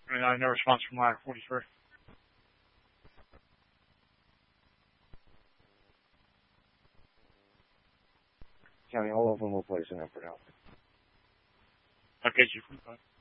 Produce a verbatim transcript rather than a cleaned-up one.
And uh, no response from ladder forty-three. County, all of them will place an effort out. Okay, Chief.